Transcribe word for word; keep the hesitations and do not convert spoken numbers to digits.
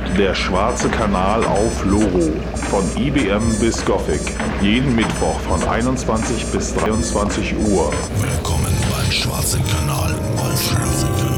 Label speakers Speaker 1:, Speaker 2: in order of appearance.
Speaker 1: Der schwarze Kanal auf Loro. Von I B M bis Gothic. Jeden Mittwoch von einundzwanzig bis dreiundzwanzig Uhr.
Speaker 2: Willkommen beim schwarzen Kanal auf Loro.